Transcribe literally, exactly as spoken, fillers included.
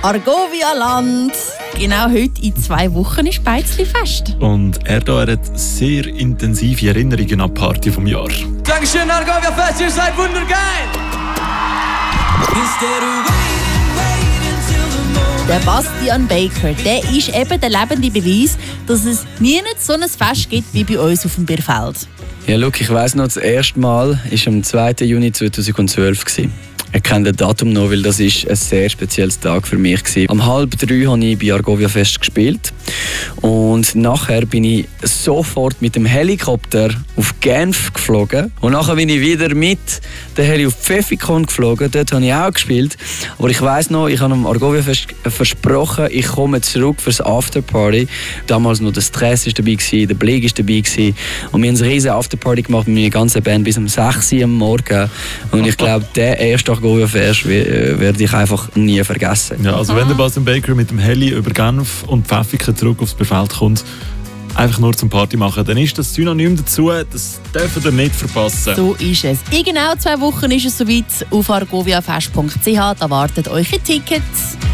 Argovia Land. Genau heute in zwei Wochen ist Beizli-Fest. Und er da er hat sehr intensive Erinnerungen an die Party vom Jahr. Dankeschön, Argovia Fest, ihr seid wundergeil! Der Bastian Baker, der ist eben der lebende Beweis, dass es nie so ein Fest gibt wie bei uns auf dem Bierfeld. Ja, look, ich weiss noch, das erste Mal war am zweiten Juni zweitausendzwölf. Ich kenne das Datum noch, weil das ist ein sehr spezielles Tag für mich war. Um halb drei habe ich bei Argovia Fest gespielt. Und nachher bin ich sofort mit dem Helikopter auf Genf geflogen. Und nachher bin ich wieder mit dem Heli auf Pfäffikon geflogen. Dort habe ich auch gespielt. Aber ich weiss noch, ich habe am Argovia Fest versprochen, ich komme zurück für das Afterparty. Damals noch der Stress war dabei, der Blick war dabei. Und wir haben eine riesige Afterparty gemacht mit meiner ganzen Band bis um sechs Uhr am Morgen. Und ich glaube, der erste Argovia Fest werde ich einfach nie vergessen. Ja, also wenn der Bastian Baker mit dem Heli über Genf und Pfäffiken zurück aufs Bierfeld kommt, einfach nur zum Party machen, dann ist das Synonym dazu, das dürft ihr nicht verpassen. So ist es. In genau zwei Wochen ist es soweit. Auf argoviafest punkt c h, da wartet eure Tickets.